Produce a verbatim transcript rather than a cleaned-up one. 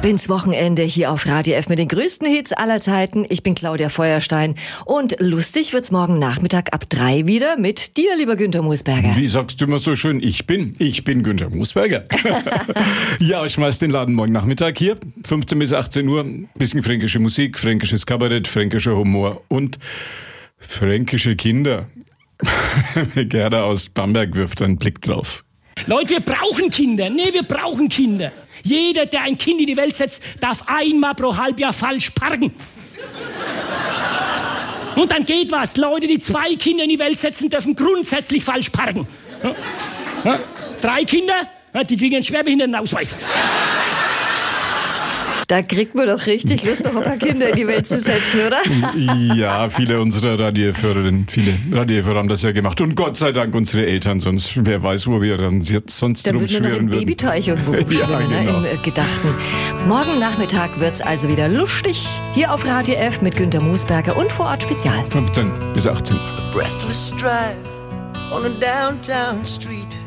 Ab ins Wochenende hier auf Radio F mit den größten Hits aller Zeiten. Ich bin Claudia Feuerstein und lustig wird's morgen Nachmittag ab drei wieder mit dir, lieber Günther Musberger. Wie sagst du immer so schön, ich bin, ich bin Günther Musberger. Ja, ich schmeiß den Laden morgen Nachmittag hier, fünfzehn bis achtzehn Uhr, bisschen fränkische Musik, fränkisches Kabarett, fränkischer Humor und fränkische Kinder. Gerda aus Bamberg wirft einen Blick drauf. Leute, wir brauchen Kinder. Nee, wir brauchen Kinder. Jeder, der ein Kind in die Welt setzt, darf einmal pro Halbjahr falsch parken. Und dann geht was. Leute, die zwei Kinder in die Welt setzen, dürfen grundsätzlich falsch parken. Drei Kinder, die kriegen einen Schwerbehindertenausweis. Da kriegt man doch richtig Lust, noch ein paar Kinder in die Welt zu setzen, oder? Ja, viele unserer Radiohörerinnen, viele Radiohörer haben das ja gemacht. Und Gott sei Dank unsere Eltern, sonst wer weiß, wo wir dann jetzt sonst da rumschwirren würden. Da würden wir noch im Babyteich irgendwo rumschwirren, ja, genau. ne, im äh, Gedachten. Morgen Nachmittag wird's also wieder lustig, hier auf Radio F mit Günther Musberger und vor Ort Spezial. fünfzehn bis achtzehn. A breathless drive on a downtown street.